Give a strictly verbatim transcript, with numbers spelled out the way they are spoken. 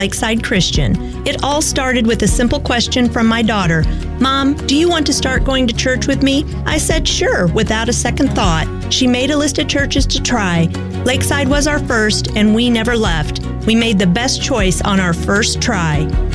Lakeside Christian. It all started with a simple question from my daughter. Mom, do you want to start going to church with me? I said sure, without a second thought. She made a list of churches to try. Lakeside was our first, and we never left. We made the best choice on our first try.